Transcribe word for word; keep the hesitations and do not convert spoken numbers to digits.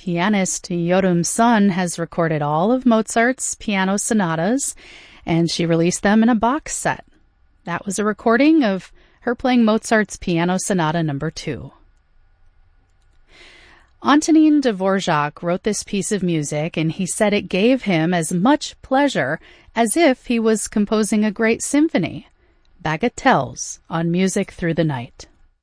Pianist Yorum Sun has recorded all of Mozart's piano sonatas, and she released them in a box set. That was a recording of her playing Mozart's Piano Sonata number two. Antonin Dvorak wrote this piece of music, and he said it gave him as much pleasure as if he was composing a great symphony. Bagatelles on Music Through the Night.